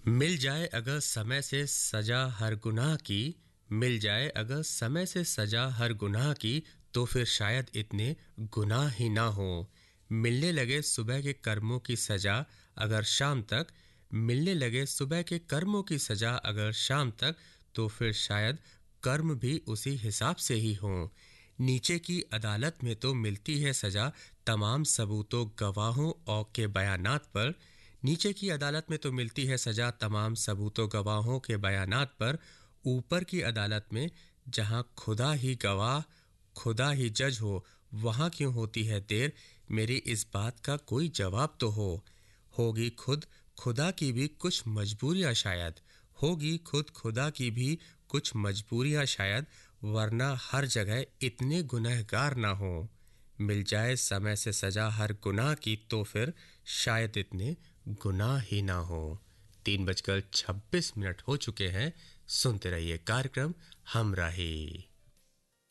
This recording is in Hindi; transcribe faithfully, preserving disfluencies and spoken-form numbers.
मिल जाए अगर समय से सजा हर गुनाह की, मिल जाए अगर समय से सजा हर गुनाह की, तो फिर शायद इतने गुनाह ही ना हो। मिलने लगे सुबह के कर्मों की सजा अगर शाम तक, मिलने लगे सुबह के कर्मों की सजा अगर शाम तक, तो फिर शायद कर्म भी उसी हिसाब से ही हों। नीचे की अदालत में तो मिलती है सजा तमाम सबूतों गवाहों और के बयानात पर, नीचे की अदालत में तो मिलती है सजा तमाम सबूतों गवाहों के बयानात पर। ऊपर की अदालत में जहां खुदा ही गवाह खुदा ही जज हो, वहां क्यों होती है देर? मेरी इस बात का कोई जवाब तो हो। होगी खुद खुदा की भी कुछ मजबूरियां शायद, होगी खुद खुदा की भी कुछ मजबूरियां शायद, वरना हर जगह इतने गुनहगार ना हो। मिल जाए समय से सजा हर गुनाह की, तो फिर शायद इतने गुनाह ही ना हो। तीन बजकर छब्बीस मिनट हो चुके हैं। सुनते रहिए कार्यक्रम हमराही।